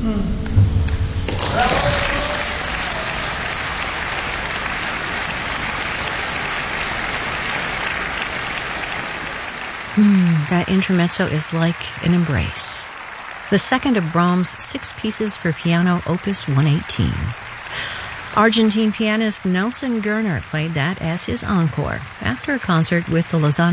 That intermezzo is like an embrace. The second of Brahms' 6 pieces for piano, Opus 118. Argentine pianist Nelson Gerner played that as his encore after a concert with the Lausanne